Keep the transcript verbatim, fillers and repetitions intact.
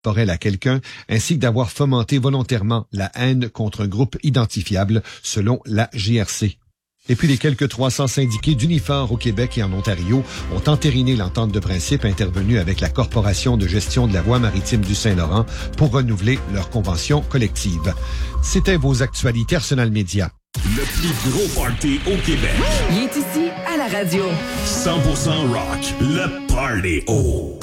corporelle à quelqu'un, ainsi que d'avoir fomenté volontairement la haine contre un groupe identifiable, selon la G R C. Et puis les quelques trois cents syndiqués d'Unifor au Québec et en Ontario ont entériné l'entente de principe intervenue avec la Corporation de gestion de la voie maritime du Saint-Laurent pour renouveler leur convention collective. C'était vos actualités Arsenal Média. Le plus gros party au Québec. Il est ici à la radio. cent pour cent rock, le Party O.